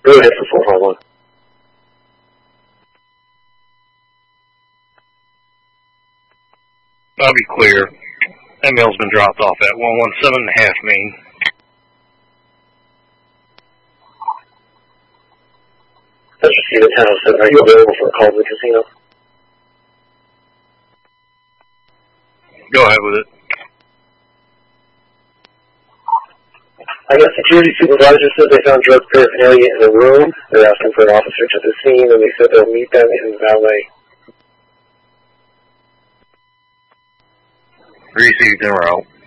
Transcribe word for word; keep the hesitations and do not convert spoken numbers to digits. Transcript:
Go ahead for four five one. I'll be clear. That mail's been dropped off at one one seven and a half Main. Let's just see the town seven. Are you available for a call to the casino? Go ahead with it. I got security supervisor said they found drug paraphernalia in the room. They're asking for an officer to the scene, and they said they'll meet them in valet. Received en route.